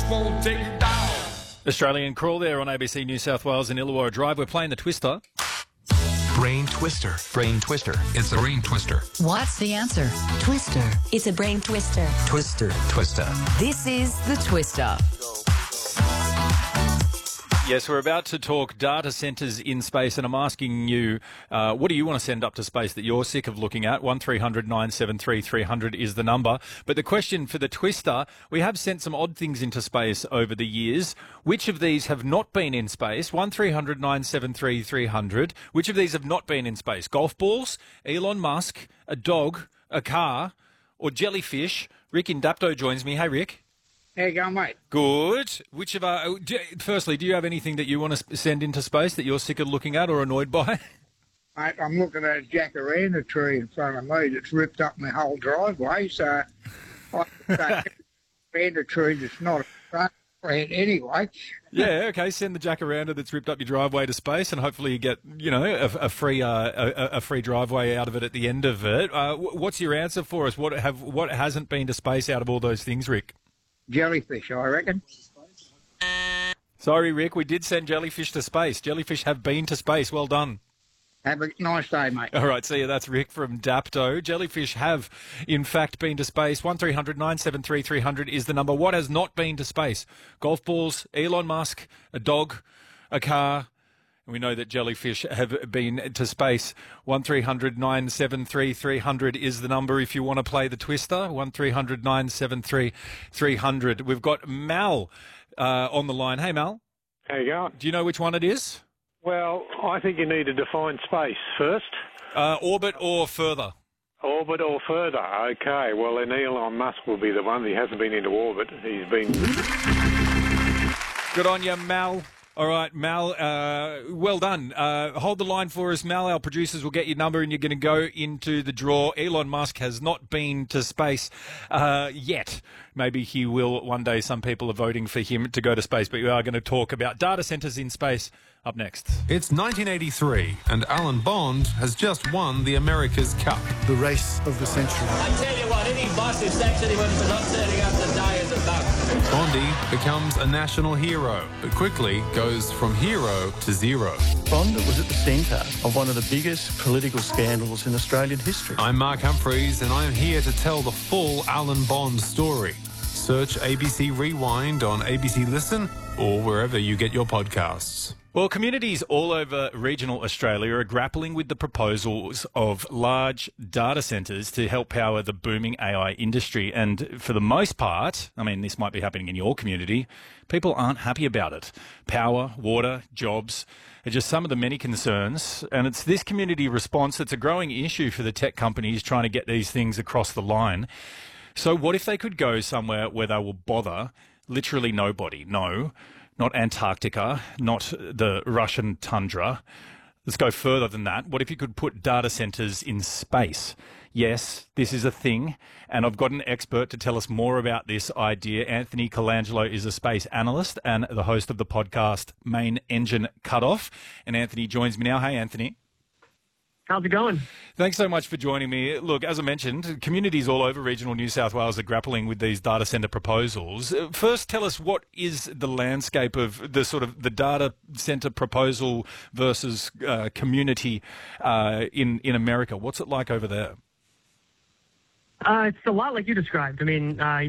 won't take you down. Australian Crawl there on ABC New South Wales and Illawarra Drive. We're playing the Twister. Brain twister. Brain twister. It's a brain twister. What's the answer? Twister. It's a brain twister. Twister. Twister. This is the Twister. Yes, we're about to talk data centres in space, and I'm asking you, what do you want to send up to space that you're sick of looking at? 1300 973 300 is the number. But the question for the Twister, we have sent some odd things into space over the years. Which of these have not been in space? 1300 973 300. Which of these have not been in space? Golf balls, Elon Musk, a dog, a car, or jellyfish? Rick in Dapto joins me. Hey, Rick. How you going, mate? Good. Which of our... Firstly, do you have anything that you want to send into space that you're sick of looking at or annoyed by? Mate, I'm looking at a jacaranda tree in front of me that's ripped up my whole driveway, so I think jacaranda tree that's not a front plant anyway. Yeah, okay, send the jacaranda that's ripped up your driveway to space, and hopefully you get, a free driveway out of it at the end of it. What's your answer for us? What hasn't been to space out of all those things, Rick? Jellyfish, I reckon. Sorry, Rick, we did send jellyfish to space. Jellyfish have been to space. Well done. Have a nice day, mate. All right, see you. That's Rick from Dapto. Jellyfish have, in fact, been to space. 1300 973 300 is the number. What has not been to space? Golf balls, Elon Musk, a dog, a car. We know that jellyfish have been to space. 1300 973 300 is the number if you want to play the Twister. 1300 973 300. We've got Mal on the line. Hey, Mal. How you going? Do you know which one it is? Well, I think you need to define space first. Orbit or further? Orbit or further. Okay, well, then Elon Musk will be the one. He hasn't been into orbit. He's been... Good on you, Mal. All right, Mal, well done. Hold the line for us, Mal. Our producers will get your number and you're going to go into the draw. Elon Musk has not been to space yet. Maybe he will one day. Some people are voting for him to go to space, but we are going to talk about data centres in space up next. It's 1983 and Alan Bond has just won the America's Cup. The race of the century. I tell you what, any boss who sacks anyone for not turning up to die is a bug. Bondy becomes a national hero, but quickly goes from hero to zero. Bond was at the centre of one of the biggest political scandals in Australian history. I'm Mark Humphreys and I'm here to tell the full Alan Bond story. Search ABC Rewind on ABC Listen or wherever you get your podcasts. Well, communities all over regional Australia are grappling with the proposals of large data centres to help power the booming AI industry. And for the most part, I mean, this might be happening in your community, people aren't happy about it. Power, water, jobs are just some of the many concerns. And it's this community response that's a growing issue for the tech companies trying to get these things across the line. So what if they could go somewhere where they will bother literally nobody? No. Not Antarctica, not the Russian tundra. Let's go further than that. What if you could put data centres in space? Yes, this is a thing, and I've got an expert to tell us more about this idea. Anthony Colangelo is a space analyst and the host of the podcast Main Engine Cutoff. And Anthony joins me now. Hey, Anthony. How's it going? Thanks so much for joining me. Look, as I mentioned, communities all over regional New South Wales are grappling with these data centre proposals. First, tell us what is the landscape of the sort of the data centre proposal versus community in America. What's it like over there? It's a lot like you described. I mean,